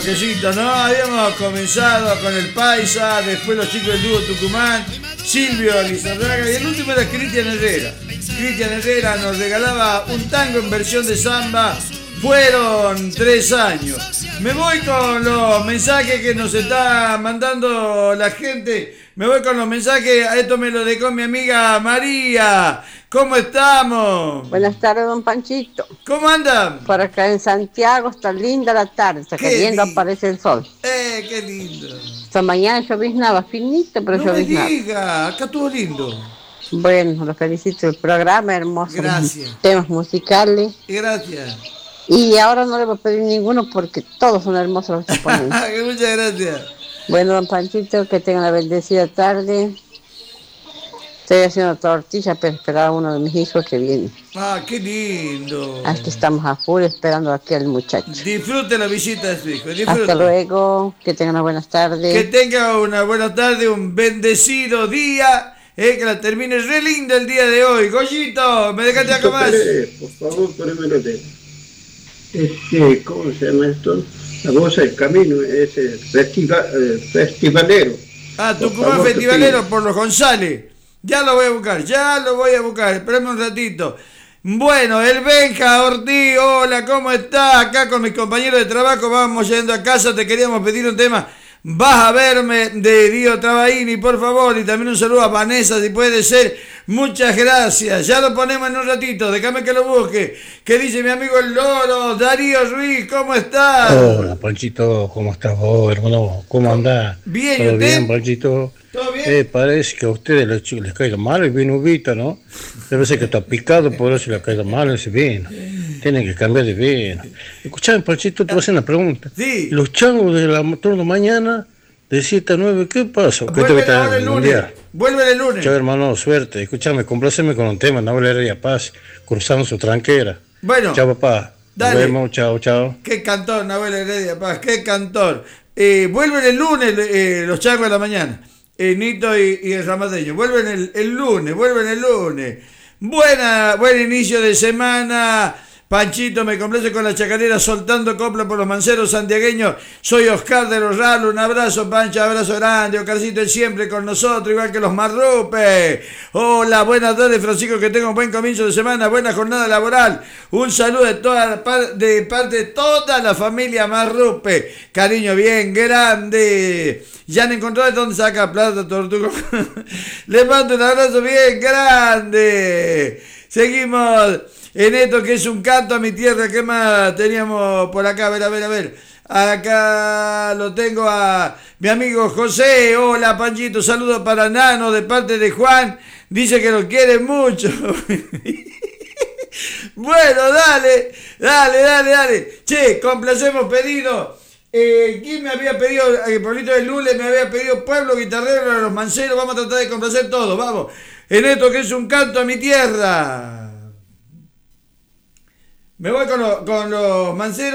Quesito, ¿no? Habíamos comenzado con el Paisa, después los chicos del dúo Tucumán, Silvio Alizarraga y el último era Cristian Herrera. Cristian Herrera nos regalaba un tango en versión de samba. Fueron 3 años. Me voy con los mensajes que nos está mandando la gente. Me voy con los mensajes. A esto me lo dejó mi amiga María. ¿Cómo estamos? Buenas tardes, don Panchito. ¿Cómo andan? Por acá en Santiago está linda la tarde, está cayendo, aparece el sol. Qué lindo. Esta mañana lloviznaba, finito, pero no lloviznaba. No me diga, acá estuvo lindo. Bueno, los felicito, el programa hermoso. Gracias. Temas musicales. Gracias. Y ahora no le voy a pedir ninguno porque todos son hermosos los que ponen. Muchas gracias. Bueno, don Panchito, que tengan una bendecida tarde. Estoy haciendo tortillas para esperar a uno de mis hijos que viene. Qué lindo. Aquí estamos a full esperando aquí al muchacho. Disfrute la visita de su hijo. Disfrute. Hasta luego, que tengan una buena tarde. Que tenga una buena tarde, un bendecido día. Que la termine re linda el día de hoy. Goyito, ¿me dejaste algo más? Por favor, ponémelo de... ¿cómo se llama esto? La voz del camino, ese festivalero. Tucumán Festivalero por los González. Ya lo voy a buscar, espérame un ratito. Bueno, el Benja Ortiz, hola, ¿cómo está? Acá con mis compañeros de trabajo, vamos yendo a casa, te queríamos pedir un tema. Vas a verme de Dio Travaini, por favor, y también un saludo a Vanessa, si puede ser. Muchas gracias, ya lo ponemos en un ratito, déjame que lo busque. ¿Qué dice mi amigo el Loro? Darío Ruiz, ¿cómo estás? Hola, Panchito, ¿cómo estás vos, hermano? ¿Cómo andás? Bien, ¿todo usted? bien, Panchito? ¿Todo bien? Parece que a ustedes les caiga mal el vino Vita, ¿no? Debe ser que está picado, por eso les caiga mal ese vino. Tienen que cambiar de vino. Escuchame, Panchito, te voy a hacer una pregunta. Sí. Los changos de la turno mañana, de 7 a 9, ¿qué pasa? Vuelven ahora el lunes. Vuelven el lunes. Chao, hermano, suerte. Escuchame, compláceme con un tema, Nahuel Heredia Paz, cruzando su tranquera. Bueno. Chao, papá. Dale. Nos vemos, chao. Qué cantor, Nahuel Heredia Paz, qué cantor. Vuelven el lunes los changos de la mañana. Nito y el Ramadeño. Vuelven el lunes. Buen inicio de semana. Panchito, me complace con la chacarera soltando copla por los manceros santiagueños. Soy Oscar de los Ralos. Un abrazo, Pancho, abrazo grande. Oscarcito es siempre con nosotros, igual que los Marrupe. Hola, buenas tardes, Francisco, que tenga un buen comienzo de semana, buena jornada laboral. Un saludo de parte de toda la familia Marrupe. Cariño bien grande. Ya han encontrado dónde saca plata, Tortuga. Les mando un abrazo bien grande. Seguimos en esto que es un canto a mi tierra. ¿Qué más teníamos por acá? A ver. Acá lo tengo a mi amigo José. Hola, Panchito. Saludos para Nano de parte de Juan. Dice que lo quiere mucho. Bueno, dale. Che, complacemos pedido. ¿Quién me había pedido? Pablito de Lule me había pedido Pueblo Guitarrero de los Manceros. Vamos a tratar de complacer todo. Vamos. En esto que es un canto a mi tierra. Me voy con los manceros.